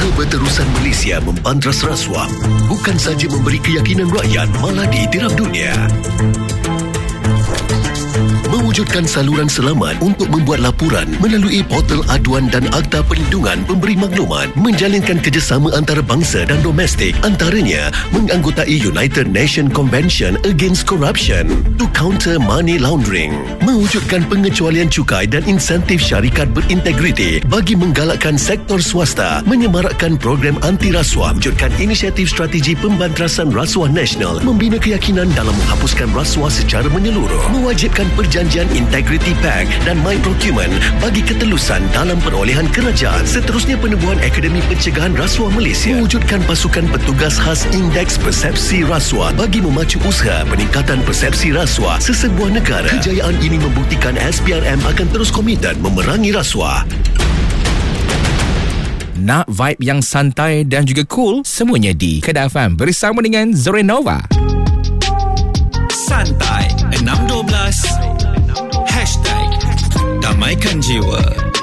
Usaha berterusan Malaysia membantras rasuah bukan sahaja memberi keyakinan rakyat, malah diiktiraf dunia. Mewujudkan saluran selamat untuk membuat laporan melalui portal aduan dan Akta Perlindungan Pemberi Maklumat, menjalinkan kerjasama antarabangsa dan domestik, antaranya menganggotai United Nations Convention Against Corruption to counter money laundering, mewujudkan pengecualian cukai dan insentif syarikat berintegriti bagi menggalakkan sektor swasta, menyemarakkan program anti rasuah, wujudkan inisiatif strategi pembantrasan rasuah nasional, membina keyakinan dalam menghapuskan rasuah secara menyeluruh, mewajibkan perjanjian Integrity Pact dan My Procurement bagi ketelusan dalam perolehan kerajaan. Seterusnya, penubuhan Akademi Pencegahan Rasuah Malaysia, mewujudkan pasukan petugas khas Indeks Persepsi Rasuah bagi memacu usaha peningkatan persepsi rasuah sesebuah negara. Kejayaan ini membuktikan SPRM akan terus komited memerangi rasuah. Nak vibe yang santai dan juga cool? Semuanya di Kedah FM bersama dengan Zorenova. Santai 612 #Damaikan Jiwa.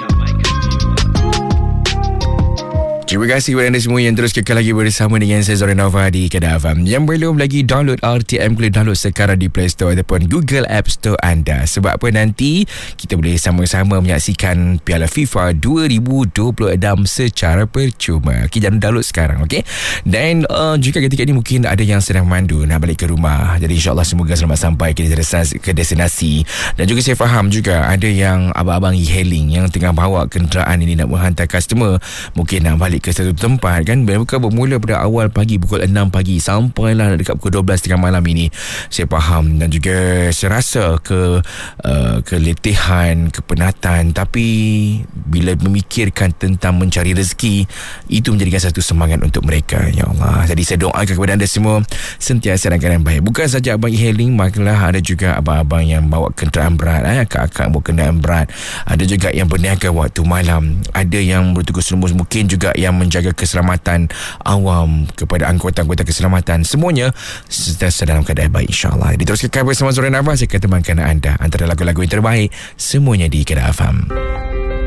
Terima kasih kepada anda semua yang terus kekal lagi bersama dengan saya Zorenova di Kedah FM. Yang belum lagi download RTM, boleh download sekarang di Play Store ataupun Google App Store anda. Sebab apa, nanti kita boleh sama-sama menyaksikan Piala FIFA 2026 secara percuma. Okay, jangan download sekarang, okay? Dan juga ketika ini mungkin ada yang sedang memandu nak balik ke rumah. Jadi insyaAllah semoga selamat sampai ke destinasi. Dan juga saya faham juga ada yang abang-abang e-hailing yang tengah bawa kenderaan ini nak menghantar customer, mungkin nak balik ke satu tempat kan. Mereka bermula pada awal pagi pukul 6 pagi sampailah dekat pukul 12 tengah malam ini. Saya faham dan juga saya rasa keletihan, kepenatan, tapi bila memikirkan tentang mencari rezeki, itu menjadikan satu semangat untuk mereka. Ya Allah, jadi saya doakan kepada anda semua sentiasa dalam keadaan baik. Bukan saja abang e-hailing, malah ada juga abang-abang yang bawa kenderaan berat, akak-akak bawa kenderaan berat, ada juga yang berniaga waktu malam, ada yang bertugas lumus, mungkin juga yang menjaga keselamatan awam, kepada anggota-anggota keselamatan, semuanya sentiasa dalam keadaan baik insyaAllah. Jadi terus kekal bersama Zorenova, saya akan temankan anda antara lagu-lagu yang terbaik semuanya di Kedah FM.